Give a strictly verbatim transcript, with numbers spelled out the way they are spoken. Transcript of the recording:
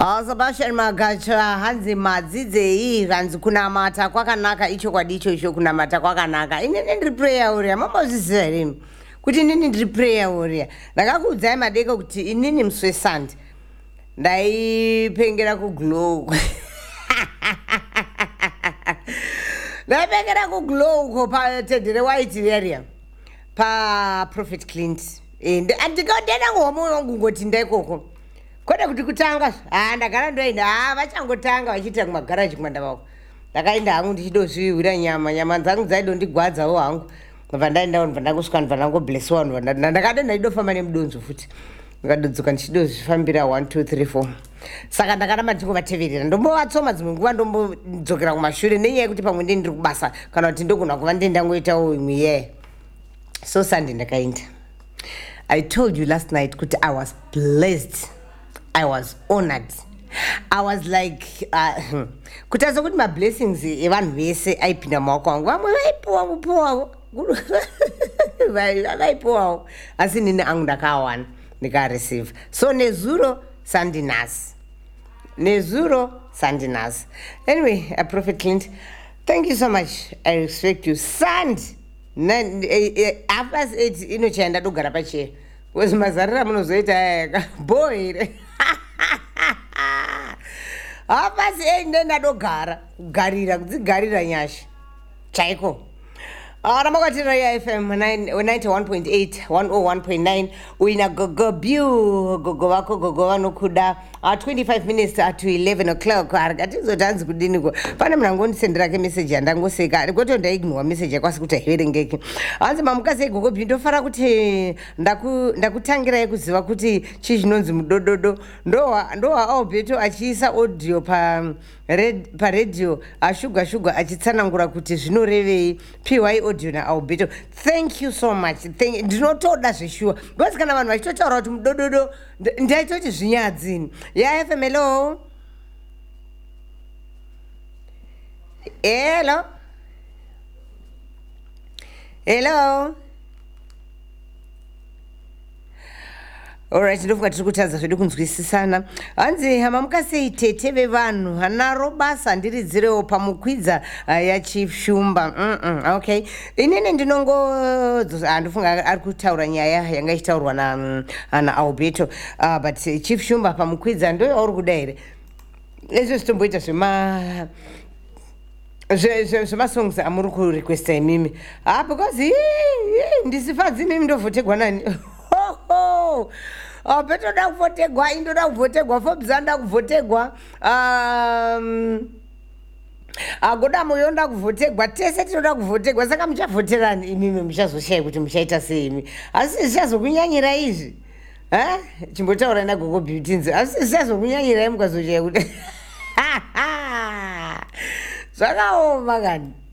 Sebastian Magacha hanzi madzidze hanzi kunamata kwakanaka icho kwadicho icho kunamata kwakanaka inini ndiri prayer warrior mamazviziva here kuti inini ndiri prayer warrior ndakakuudzai madeko kuti inini musi weSunday ndaipengera kuglow ndaipengera kuglow uko patendere white area pa Prophet Clint andikaudena ngomwoyo wangu ngoti ndaikoko kwete kuti kutanga ah ndagara ndoenda ah vachangotanga vachiita kumagaraji kumanda vako ndakaenda hangu ndichidozviwira nyama nyama dzangu dzaidondigwadzawo hangu bva ndaenda vanhu vandangosvika vanhu vandangoblessiwa vanhu ndakada ndaidofamba nemudonzo futi ndikadodzoka ndichidozvifambira one two three four saka ndakaramba ndingovateverera ndombovatsoma dzimwe nguva ndombodzokera kumashure nenyaya yekuti pamwe ndini ndiri kubasa kana kuti ndogona kuva ndini ndangoitawo imwe ye so Sunday ndakaenda. I told you last night kuti I was blessed, I was honored. I was like, uh, kutaza kuti my blessings evanhu vese aipinda mumaoko wangu vamwe vaipuwa kupuwawo vaipuwawo asi nini angu ndakawana ndikareceive. So nezuro sandinasi nezuro sandinasi. Anyway, uh, Prophet Clint, thank you so much. I respect you. Sand half past eight inochaenda dogara pacheya wezi mazarira munozoita ayaka boy half past eight ndenda dogara kugarira kudzigarira nyasha chaiko. Ramakatira ya F M ninety-one point eight, one oh one point nine uina gogo biu gogo wako gogo vanokuda uh, twenty-five minutes to eleven o'clock arikatizotanzi kudini ko pane mnangondisendera ke message yandangoseka goto ndaignore message yakwasi kuti aiverengeki hanzi mamukasi gogo biu ndofara kuti ndaku ndakutangira yekuziva kuti chi chinonzi mudododo ndowa ndowa Alberto achiisa audio pa red pa radio ashuga shuga achitsanangura kuti zvinorevei P Y audio na Alberto. Thank you so much. Thank ndinotoda zveshuwa because kana vanhu vachitotaura kuti mudododo ndaitoti zvinyadzini ya F M. Hello hello hello. Alright, ndofunga tiri kutaza zvedu kunzwisisana. Hanzi hamamukasei tete vevanhu hanaro basa ndiridzirewo pamukwidza uh, ya Chief Shumba. Mm -mm, okay. Inini ndinongo ndofunga ari kutaura nyaya yanga ichitaurwa na na Alberto uh, but uh, Chief Shumba pamukwidza ndo yauri kuda here. Ezvo zitomboita zvema zvemasongs amuri kurequesta imimi ah because ndisifadzi mimi ndovhotegwa nani ho Alberto da kuvotegwa indoda kuvotegwa Forbes anda kuvotegwa um agoda moyo nda kuvotegwa tese tinoda kuvotegwa saka muchavhoterani imimi muchazoshaya kuti muchaita sei imi asi zvichazokunyanyira izvi ha chimbotaura na Gogo Beauty asi zvichazokunyanyira mukazoshaya kuti zvakaoma kani.